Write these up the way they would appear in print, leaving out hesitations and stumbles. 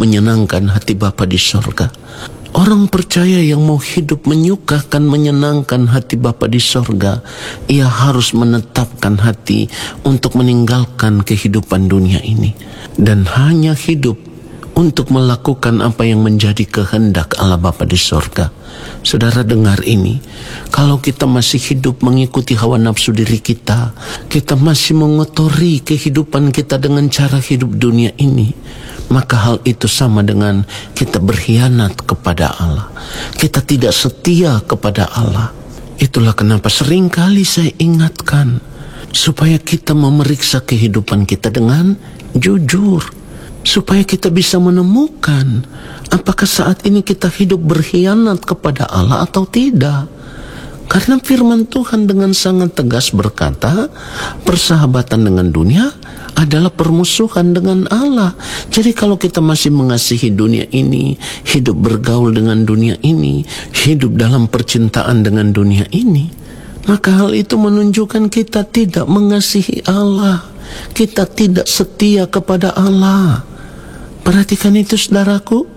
menyenangkan hati Bapa di sorga. Orang percaya yang mau hidup menyukakan, menyenangkan hati Bapa di sorga, ia harus menetapkan hati untuk meninggalkan kehidupan dunia ini dan hanya hidup untuk melakukan apa yang menjadi kehendak Allah Bapa di sorga. Saudara dengar ini, kalau kita masih hidup mengikuti hawa nafsu diri kita masih mengotori kehidupan kita dengan cara hidup dunia ini, maka hal itu sama dengan kita berkhianat kepada Allah. Kita tidak setia kepada Allah. Itulah kenapa seringkali saya ingatkan supaya kita memeriksa kehidupan kita dengan jujur, supaya kita bisa menemukan apakah saat ini kita hidup berkhianat kepada Allah atau tidak. Karena firman Tuhan dengan sangat tegas berkata, persahabatan dengan dunia adalah permusuhan dengan Allah. Jadi kalau kita masih mengasihi dunia ini, hidup bergaul dengan dunia ini, hidup dalam percintaan dengan dunia ini, maka hal itu menunjukkan kita tidak mengasihi Allah. Kita tidak setia kepada Allah. Perhatikan itu saudaraku.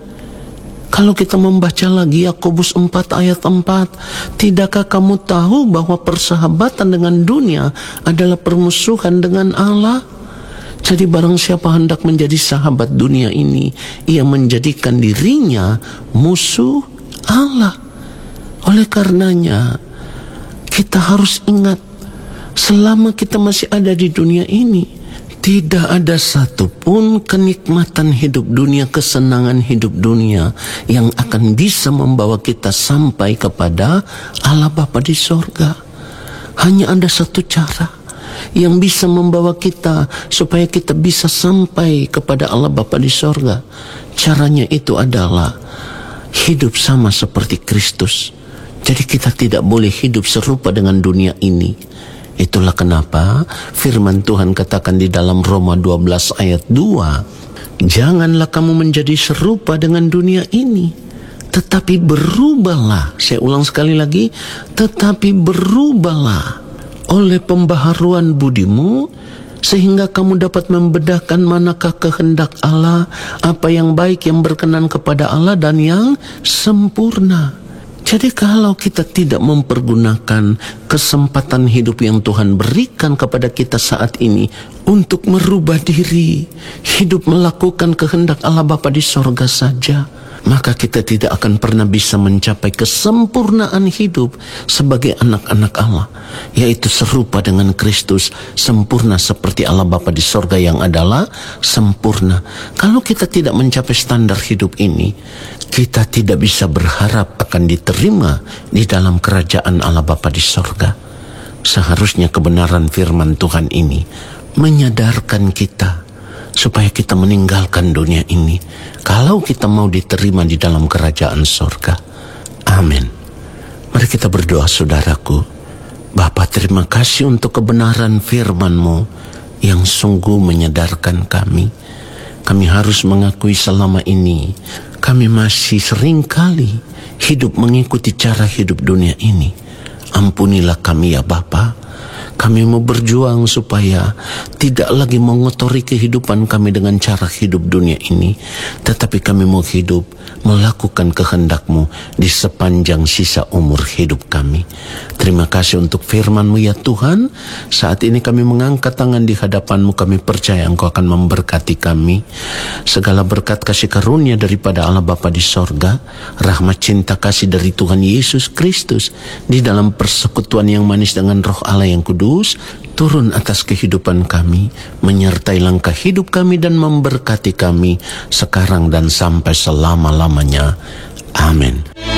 Kalau kita membaca lagi Yakobus 4 ayat 4, tidakkah kamu tahu bahwa persahabatan dengan dunia adalah permusuhan dengan Allah? Jadi barang siapa hendak menjadi sahabat dunia ini, ia menjadikan dirinya musuh Allah. Oleh karenanya, kita harus ingat, selama kita masih ada di dunia ini, tidak ada satupun kenikmatan hidup dunia, kesenangan hidup dunia yang akan bisa membawa kita sampai kepada Allah Bapa di sorga. Hanya ada satu cara yang bisa membawa kita supaya kita bisa sampai kepada Allah Bapa di sorga. Caranya itu adalah hidup sama seperti Kristus. Jadi kita tidak boleh hidup serupa dengan dunia ini. Itulah kenapa firman Tuhan katakan di dalam Roma 12 ayat 2, janganlah kamu menjadi serupa dengan dunia ini, tetapi berubahlah. Saya ulang sekali lagi, tetapi berubahlah oleh pembaharuan budimu, sehingga kamu dapat membedakan manakah kehendak Allah, apa yang baik, yang berkenan kepada Allah, dan yang sempurna. Jadi kalau kita tidak mempergunakan kesempatan hidup yang Tuhan berikan kepada kita saat ini untuk merubah diri, hidup melakukan kehendak Allah Bapa di sorga saja, maka kita tidak akan pernah bisa mencapai kesempurnaan hidup sebagai anak-anak Allah, yaitu serupa dengan Kristus, sempurna seperti Allah Bapa di sorga yang adalah sempurna. Kalau kita tidak mencapai standar hidup ini, kita tidak bisa berharap akan diterima di dalam kerajaan Allah Bapa di sorga. Seharusnya kebenaran firman Tuhan ini menyadarkan kita supaya kita meninggalkan dunia ini kalau kita mau diterima di dalam kerajaan sorga. Amin. Mari kita berdoa saudaraku. Bapa, terima kasih untuk kebenaran firman-Mu yang sungguh menyadarkan kami. Kami harus mengakui selama ini kami masih seringkali hidup mengikuti cara hidup dunia ini. Ampunilah kami ya Bapa. Kami mau berjuang supaya tidak lagi mengotori kehidupan kami dengan cara hidup dunia ini, tetapi kami mau hidup melakukan kehendak-Mu di sepanjang sisa umur hidup kami. Terima kasih untuk firman-Mu ya Tuhan. Saat ini kami mengangkat tangan di hadapan-Mu, kami percaya Engkau akan memberkati kami. Segala berkat kasih karunia daripada Allah Bapa di sorga, rahmat cinta kasih dari Tuhan Yesus Kristus di dalam persekutuan yang manis dengan Roh Allah yang kudus turun atas kehidupan kami, menyertai langkah hidup kami dan memberkati kami sekarang dan sampai selama-lamanya. Amin.